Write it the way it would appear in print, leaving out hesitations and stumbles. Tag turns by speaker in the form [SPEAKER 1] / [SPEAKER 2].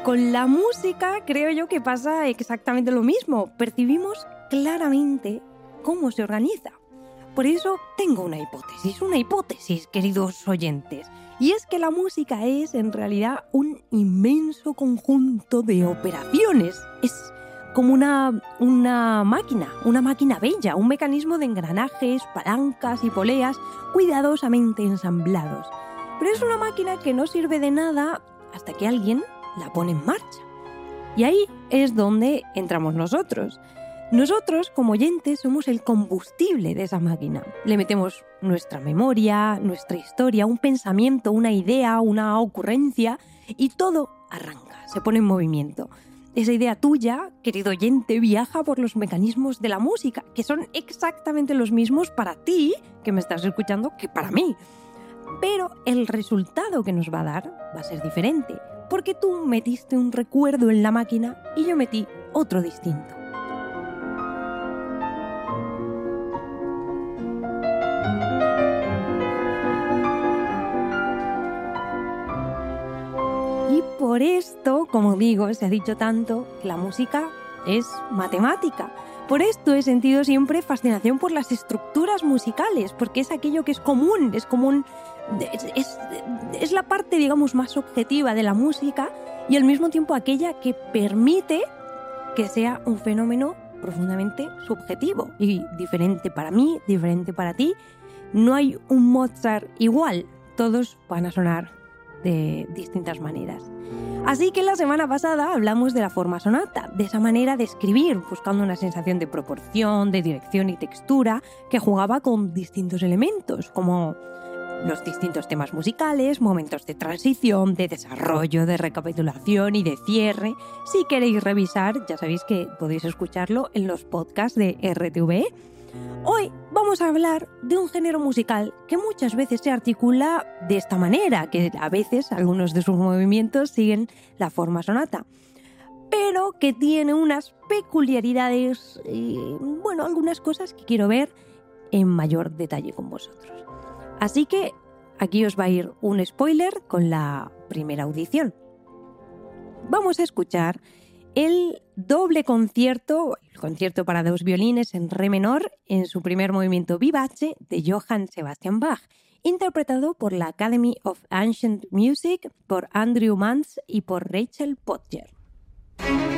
[SPEAKER 1] Con la música creo yo que pasa exactamente lo mismo. Percibimos claramente cómo se organiza. Por eso tengo una hipótesis, queridos oyentes. Y es que la música es en realidad un inmenso conjunto de operaciones. Es como una máquina bella, un mecanismo de engranajes, palancas y poleas cuidadosamente ensamblados. Pero es una máquina que no sirve de nada hasta que alguien la pone en marcha. Y ahí es donde entramos nosotros. Nosotros, como oyentes, somos el combustible de esa máquina. Le metemos nuestra memoria, nuestra historia, un pensamiento, una idea, una ocurrencia y todo arranca, se pone en movimiento. Esa idea tuya, querido oyente, viaja por los mecanismos de la música, que son exactamente los mismos para ti, que me estás escuchando, que para mí. Pero el resultado que nos va a dar va a ser diferente, porque tú metiste un recuerdo en la máquina y yo metí otro distinto. Y por esto, como digo, se ha dicho tanto que la música es matemática. Por esto he sentido siempre fascinación por las estructuras musicales, porque es aquello que es la parte, digamos, más objetiva de la música y al mismo tiempo aquella que permite que sea un fenómeno profundamente subjetivo y diferente para mí, diferente para ti. No hay un Mozart igual, todos van a sonar de distintas maneras. Así que la semana pasada hablamos de la forma sonata, de esa manera de escribir, buscando una sensación de proporción, de dirección y textura, que jugaba con distintos elementos, como los distintos temas musicales, momentos de transición, de desarrollo, de recapitulación y de cierre. Si queréis revisar, ya sabéis que podéis escucharlo en los podcasts de RTVE. Hoy vamos a hablar de un género musical que muchas veces se articula de esta manera, que a veces algunos de sus movimientos siguen la forma sonata, pero que tiene unas peculiaridades y, algunas cosas que quiero ver en mayor detalle con vosotros. Así que aquí os va a ir un spoiler con la primera audición. Vamos a escuchar el doble concierto, el concierto para dos violines en re menor, en su primer movimiento vivace de Johann Sebastian Bach, interpretado por la Academy of Ancient Music, por Andrew Mantz y por Rachel Podger.